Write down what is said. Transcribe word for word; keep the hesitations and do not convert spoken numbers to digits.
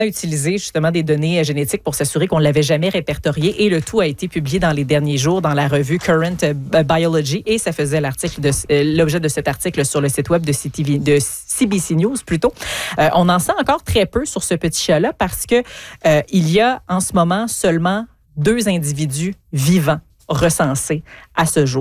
a utilisé justement des données génétiques pour s'assurer qu'on ne l'avait jamais répertorié et le tout a été publié dans les derniers jours dans la revue Current Biology et ça faisait l'article de, euh, l'objet de cet article sur le site web de, C T V, de C B C News plutôt. Euh, on en sait encore très peu sur ce petit chat-là parce que euh, il y a en ce moment seulement deux individus vivants recensés à ce jour.